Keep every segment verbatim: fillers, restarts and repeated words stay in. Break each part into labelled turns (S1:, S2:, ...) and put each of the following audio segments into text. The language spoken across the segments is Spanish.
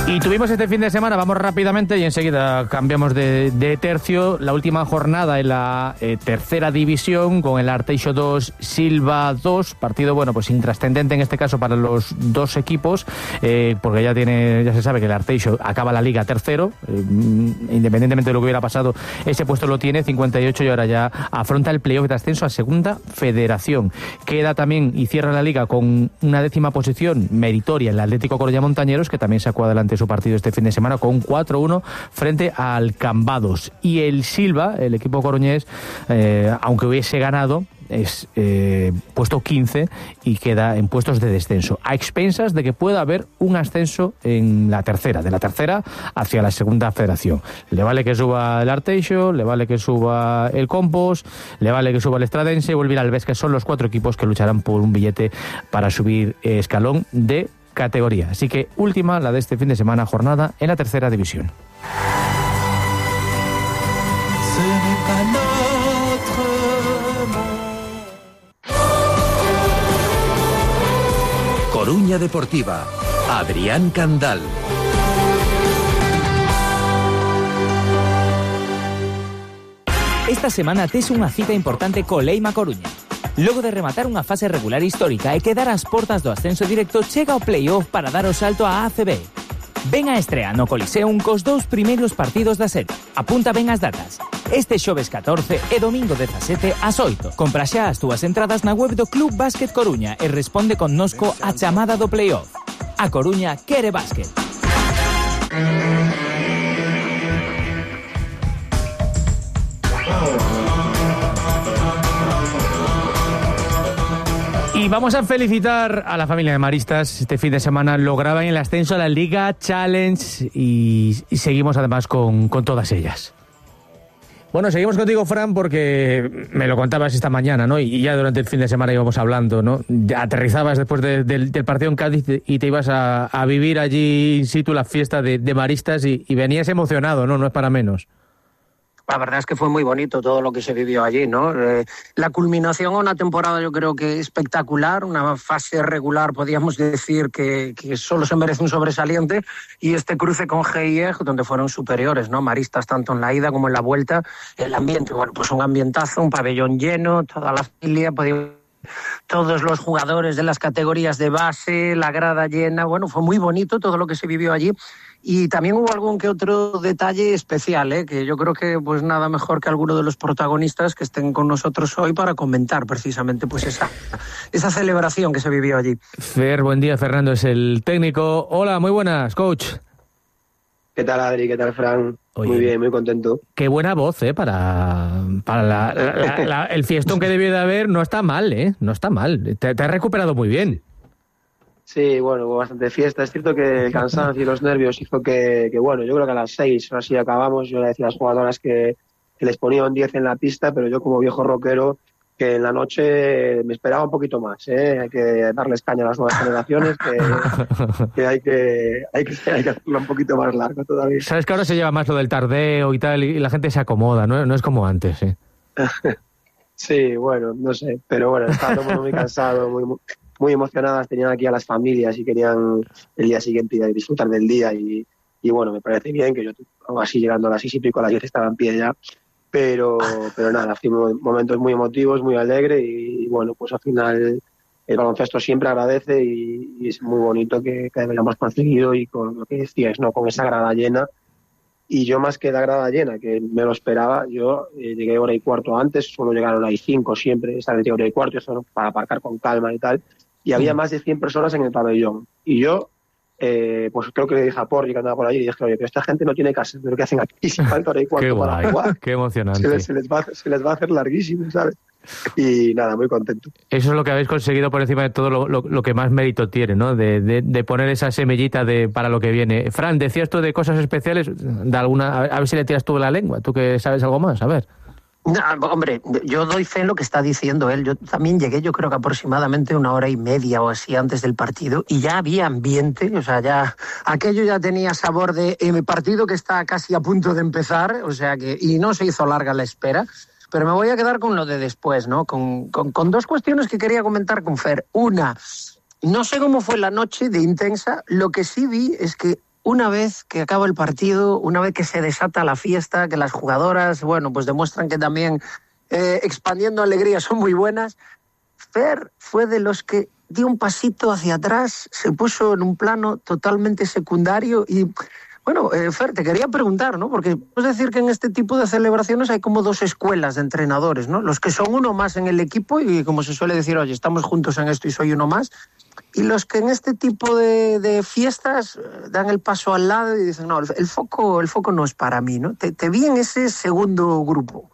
S1: Y tuvimos este fin de semana, vamos rápidamente y enseguida cambiamos de, de tercio, la última jornada en la eh, tercera división con el Arteixo dos, Silva dos, partido bueno pues intrascendente en este caso para los dos equipos, eh, porque ya tiene ya se sabe que el Arteixo acaba la liga tercero, eh, independientemente de lo que hubiera pasado, ese puesto lo tiene, cincuenta y ocho, y ahora ya afronta el playoff de ascenso a segunda federación. Queda también y cierra la liga con una décima posición meritoria el Atlético Coruña Montañeros, que también sacó adelante su partido este fin de semana con un cuatro uno frente al Cambados. Y el Silva, el equipo coruñés, eh, aunque hubiese ganado, es eh, puesto quince y queda en puestos de descenso, a expensas de que pueda haber un ascenso en la tercera, de la tercera hacia la segunda federación. Le vale que suba el Arteixo, le vale que suba el Compos, le vale que suba el Estradense y volver al Vesca. Son los cuatro equipos que lucharán por un billete para subir escalón de categoría. Así que última, la de este fin de semana, jornada en la tercera división.
S2: Coruña Deportiva, Adrián Candal.
S3: Esta semana tes unha cita importante co Leima Coruña. Logo de rematar unha fase regular histórica e quedar ás portas do ascenso directo, chega o play-off para dar o salto á A C B. Ven a estrea no Coliseum cos dous primeiros partidos da serie. Apunta ben as datas. Este xoves catorce e domingo dezasete ás oito. Compra xa as túas entradas na web do Club Básquet Coruña e responde connosco a chamada do play-off. A Coruña quere básquet.
S1: Y vamos a felicitar a la familia de maristas. Este fin de semana lograban el ascenso a la Liga Challenge y, y seguimos además con, con todas ellas. Bueno, seguimos contigo, Fran, porque me lo contabas esta mañana, ¿no? Y ya durante el fin de semana íbamos hablando, ¿no? Aterrizabas después de, de, del partido en Cádiz y te ibas a, a vivir allí in situ la fiesta de, de maristas y, y venías emocionado, ¿no? No es para menos.
S4: La verdad es que fue muy bonito todo lo que se vivió allí, ¿no? Eh, la culminación a una temporada yo creo que espectacular, una fase regular, podríamos decir que, que solo se merece un sobresaliente, y este cruce con G I E, donde fueron superiores, ¿no? Maristas tanto en la ida como en la vuelta. El ambiente, bueno, pues un ambientazo, un pabellón lleno, toda la familia, podía... todos los jugadores de las categorías de base, la grada llena, bueno, fue muy bonito todo lo que se vivió allí. Y también hubo algún que otro detalle especial, ¿eh? Que yo creo que pues nada mejor que alguno de los protagonistas que estén con nosotros hoy para comentar precisamente pues esa, esa celebración que se vivió allí.
S1: Fer, buen día. Fernando es el técnico. Hola, muy buenas, coach.
S5: ¿Qué tal, Adri? ¿Qué tal, Fran? Oye, muy bien, muy contento.
S1: Qué buena voz, ¿eh? Para, para la, la, la, el fiestón que debió de haber. No está mal, ¿eh? No está mal. Te, te has recuperado muy bien.
S5: Sí, bueno, hubo bastante fiesta. Es cierto que el cansancio y los nervios hizo que, que, bueno, yo creo que a las seis o así acabamos. Yo le decía a las jugadoras que, que les ponía un diez en la pista, pero yo como viejo rockero, que en la noche me esperaba un poquito más, ¿eh? Hay que darles caña a las nuevas generaciones, que, que, hay, que, hay, que hay que hacerlo un poquito más largo todavía.
S1: Sabes que ahora se lleva más lo del tardeo y tal, y la gente se acomoda, ¿no? No es como antes, ¿eh?
S5: Sí, bueno, no sé, pero bueno, estaba todo el mundo muy cansado, muy, muy emocionadas, tenían aquí a las familias y querían el día siguiente disfrutar del día, y, y bueno, me parece bien que yo así llegando a las seis y pico, a las diez estaba en pie ya. Pero, pero nada, fuimos momentos muy emotivos, muy alegres, y, y bueno, pues al final el baloncesto siempre agradece, y, y es muy bonito que, que hayamos conseguido, y con lo que decías, ¿no? Con esa grada llena. Y yo, más que la grada llena, que me lo esperaba, yo eh, llegué hora y cuarto antes, solo llegaron ahí cinco siempre, esta vez hora y cuarto, eso para aparcar con calma y tal, y había más de cien personas en el pabellón. Y yo, Eh, pues creo que le dije a Porri, que andaba por allí, y dije, oye, pero esta gente no tiene casa, pero ¿qué hacen aquí si falta hora y cuarto para jugar?
S1: Qué emocionante.
S5: Se les, se, les va, se les va a hacer larguísimo, ¿sabes? Y nada, muy contento.
S1: Eso es lo que habéis conseguido por encima de todo lo, lo, lo que más mérito tiene, ¿no? De, de, de poner esa semillita de, para lo que viene. Fran, decías tú de cosas especiales, de alguna, a ver si le tiras tú de la lengua, tú que sabes algo más, a ver.
S4: No, hombre, yo doy fe en lo que está diciendo él. Yo también llegué, yo creo que aproximadamente una hora y media o así antes del partido, y ya había ambiente, o sea, ya aquello ya tenía sabor de eh, partido que está casi a punto de empezar, o sea que, y no se hizo larga la espera. Pero me voy a quedar con lo de después, ¿no? Con, con, con dos cuestiones que quería comentar con Fer. Una, no sé cómo fue la noche de intensa, lo que sí vi es que una vez que acaba el partido, una vez que se desata la fiesta, que las jugadoras, bueno, pues demuestran que también eh, expandiendo alegría son muy buenas, Fer fue de los que dio un pasito hacia atrás, se puso en un plano totalmente secundario y, bueno, eh, Fer, te quería preguntar, ¿no? Porque puedes decir que en este tipo de celebraciones hay como dos escuelas de entrenadores, ¿no? Los que son uno más en el equipo y, como se suele decir, oye, estamos juntos en esto y soy uno más, y los que en este tipo de, de fiestas dan el paso al lado y dicen, no, el, el foco el foco no es para mí, ¿no? Te, te vi en ese segundo grupo.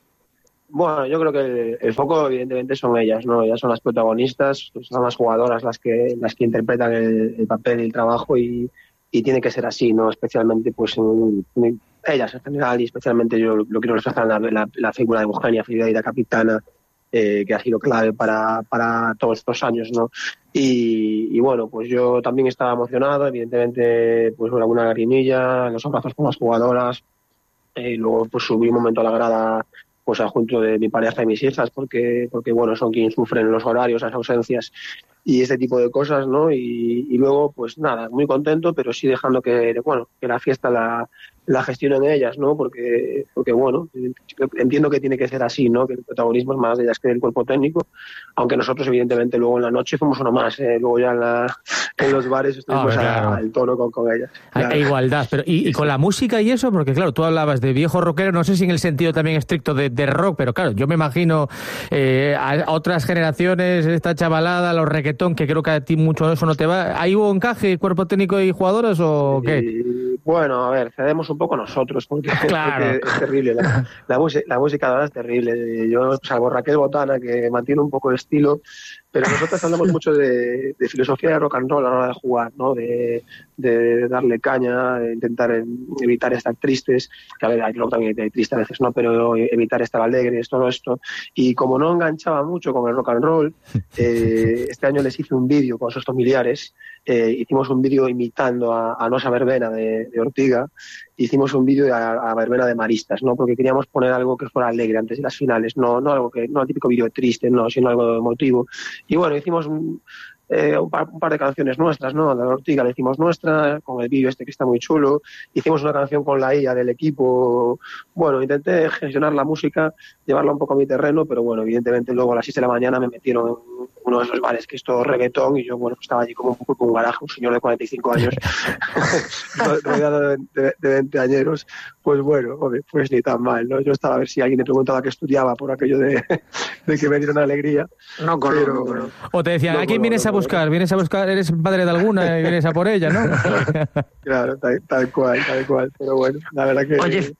S5: Bueno, yo creo que el, el foco evidentemente son ellas, ¿no? Ellas son las protagonistas, son las jugadoras las que las que interpretan el, el papel y el trabajo y, y tiene que ser así, ¿no? Especialmente pues en, en ellas en general y especialmente yo lo, lo quiero reflejar en la, la, la figura de Eugenia Figueiredo, capitana, eh, que ha sido clave para, para todos estos años, ¿no? Y, y bueno, pues yo también estaba emocionado, evidentemente pues alguna grimilla, los abrazos con las jugadoras, eh, luego pues subí un momento a la grada pues junto de mi pareja y mis hijas, porque, porque bueno, son quienes sufren los horarios, las ausencias y este tipo de cosas, ¿no? Y, y luego, pues nada, muy contento, pero sí dejando que, bueno, que la fiesta la, la gestionen ellas, ¿no? Porque, porque, bueno, entiendo que tiene que ser así, ¿no? Que el protagonismo es más de ellas que del cuerpo técnico, aunque nosotros, evidentemente, luego en la noche fuimos uno más, ¿eh? Luego ya en, la, en los bares estuvimos oh, claro. al tono con, con ellas.
S1: Hay claro. igualdad, pero ¿y, y con la música y eso? Porque, claro, tú hablabas de viejo rockero, no sé si en el sentido también estricto de, de rock, pero claro, yo me imagino eh, a otras generaciones, esta chavalada, los reggaetones, que creo que a ti mucho eso no te va. ¿Ahí hubo encaje, cuerpo técnico y jugadoras o qué?
S5: Y, bueno, a ver, cedemos un poco nosotros, porque,
S1: claro.
S5: porque es terrible. La, la, música, la música de ahora es terrible. Yo, salvo Raquel Botana, que mantiene un poco el estilo, pero nosotros hablamos mucho de, de filosofía de rock and roll a la hora de jugar, ¿no? De, de darle caña, de intentar evitar estar tristes, que a ver, hay rock también hay triste a veces, ¿no? Pero evitar estar alegres, todo esto. Y como no enganchaba mucho con el rock and roll, eh, este año les hice un vídeo con sus familiares, eh, hicimos un vídeo imitando a, a Nosa Verbena de, de Ortiga, hicimos un vídeo a, a Verbena de Maristas, ¿no? Porque queríamos poner algo que fuera alegre antes de las finales, no, no algo que, no el típico vídeo triste, no, sino algo emotivo. Y bueno, hicimos un, eh, un, par, un par de canciones nuestras, ¿no? La de Ortiga la hicimos nuestra, con el vídeo este que está muy chulo. Hicimos una canción con la I A del equipo. Bueno, intenté gestionar la música, llevarla un poco a mi terreno, pero bueno, evidentemente luego a las seis de la mañana me metieron en uno de esos bares que es todo reggaetón y yo, bueno, estaba allí como un poco un garaje, un señor de cuarenta y cinco años, rodeado de, de, de veinteañeros. Pues bueno, pues ni tan mal, ¿no? Yo estaba a ver si alguien me preguntaba qué estudiaba por aquello de, de que me dieron alegría.
S4: No, con
S5: pero,
S4: no, no.
S1: O te decían, ¿a quién no, vienes no, a buscar? No. Vienes a buscar, eres padre de alguna y vienes a por ella, ¿no?
S5: Claro, tal, tal cual, tal cual. Pero bueno, la verdad que...
S4: Oye,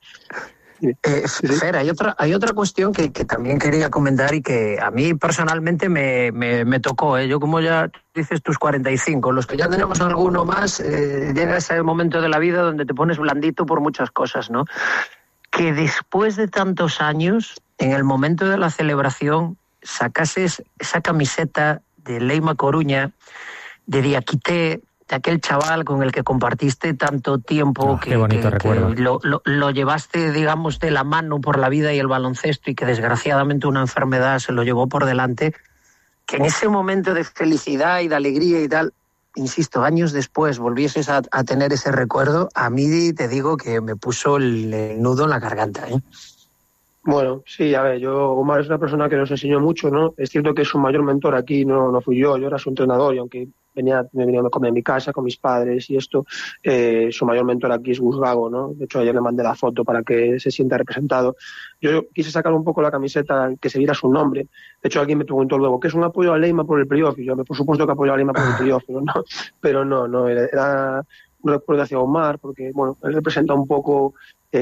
S4: eh, Fer, hay otra, hay otra cuestión que, que también quería comentar y que a mí personalmente me, me, me tocó, ¿eh? Yo, como ya dices, tus cuarenta y cinco, los que ya tenemos alguno más, eh, llega ese momento de la vida donde te pones blandito por muchas cosas, ¿no? Que después de tantos años, en el momento de la celebración, sacases esa camiseta de Leima Coruña, de Diakité, de aquel chaval con el que compartiste tanto tiempo,
S1: oh,
S4: que,
S1: qué bonito
S4: que,
S1: recuerdo.
S4: que lo, lo, lo llevaste, digamos, de la mano por la vida y el baloncesto y que desgraciadamente una enfermedad se lo llevó por delante, que en ese momento de felicidad y de alegría y tal, insisto, años después volvieses a, a tener ese recuerdo, a mí te digo que me puso el, el nudo en la garganta, ¿eh?
S5: Bueno, sí, a ver, yo, Omar es una persona que nos enseñó mucho, ¿no? Es cierto que su mayor mentor aquí no, no fui yo, yo era su entrenador y aunque venía, me venía a comer en mi casa con mis padres y esto, eh, su mayor mentor aquí es Gus Gago, ¿no? De hecho, ayer le mandé la foto para que se sienta representado. Yo quise sacar un poco la camiseta que se viera su nombre. De hecho, alguien me preguntó luego, ¿qué es un apoyo a Leima por el playoff? Y yo, por supuesto que apoyo a Leima por el playoff, pero no, pero no, no era, era un recuerdo hacia Omar, porque, bueno, él representa un poco...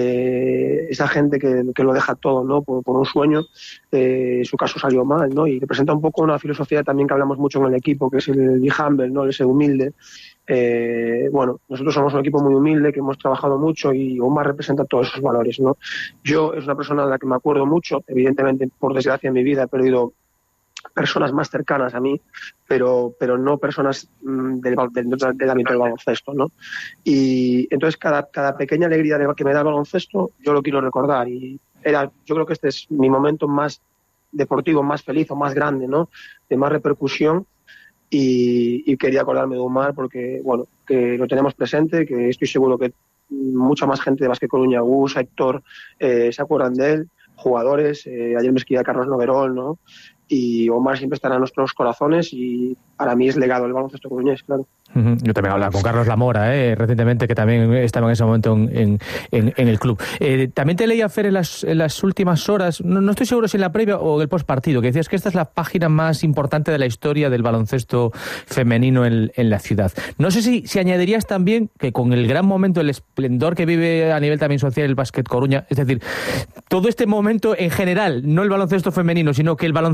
S5: Eh, esa gente que, que lo deja todo, ¿no? Por, por un sueño, eh, su caso salió mal, ¿no? Y representa un poco una filosofía también que hablamos mucho en el equipo, que es el be humble, ¿no? El ser humilde. Eh, bueno, nosotros somos un equipo muy humilde, que hemos trabajado mucho y Omar representa todos esos valores, ¿no? Yo es una persona de la que me acuerdo mucho, evidentemente, por desgracia en mi vida he perdido personas más cercanas a mí, pero pero no personas mmm, del, del, del ámbito del baloncesto, ¿no? Y entonces cada, cada pequeña alegría de, que me da el baloncesto, yo lo quiero recordar y era, yo creo que este es mi momento más deportivo, más feliz o más grande, ¿no? De más repercusión y, y quería acordarme de Umar porque, bueno, que lo tenemos presente, que estoy seguro que mucha más gente de Básquet Coruña, Gus, Héctor, eh, se acuerdan de él, jugadores, eh, ayer me escribía Carlos Noguerol, ¿no? Y Omar siempre estará en nuestros corazones y para mí es legado el baloncesto coruñés, claro.
S1: Uh-huh. Yo también hablaba con Carlos Lamora, eh, recientemente, que también estaba en ese momento en, en, en el club. Eh, también te leía, Fer, en las, en las últimas horas, no, no estoy seguro si en la previa o en el postpartido, que decías que esta es la página más importante de la historia del baloncesto femenino en, en la ciudad. No sé si, si añadirías también que con el gran momento, el esplendor que vive a nivel también social el Básquet Coruña, es decir, todo este momento en general, no el baloncesto femenino, sino que el baloncesto